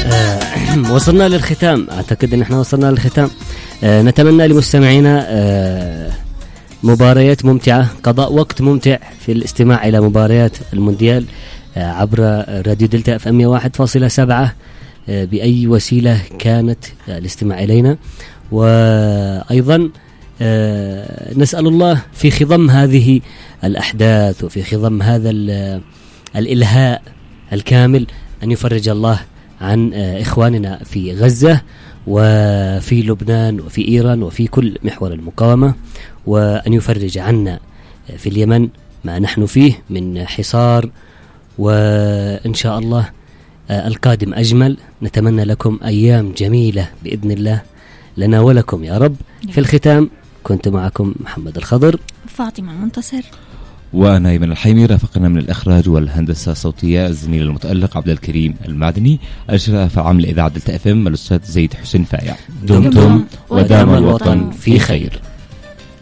وصلنا للختام، أعتقد أن احنا وصلنا للختام. نتمنى لمستمعينا مباريات ممتعة، قضاء وقت ممتع في الاستماع إلى مباريات المونديال عبر راديو دلتا FM 101.7 بأي وسيلة كانت الاستماع إلينا. وأيضا نسأل الله في خضم هذه الأحداث وفي خضم هذا الإلهاء الكامل أن يفرج الله عن إخواننا في غزة وفي لبنان وفي إيران وفي كل محور المقاومة، وأن يفرج عنا في اليمن ما نحن فيه من حصار، وإن شاء الله القادم أجمل. نتمنى لكم أيام جميلة بإذن الله لنا ولكم يا رب. في الختام كنت معكم محمد الخضر، فاطمة المنتصر، وأنا أيمن الحيمي. رافقنا من الإخراج والهندسة الصوتية الزميل المتألق عبد الكريم المعدني. الإشراف العام لإذاعة دلتا FM الأستاذ زيد حسين فايع. دمتم ودام الوطن في خير.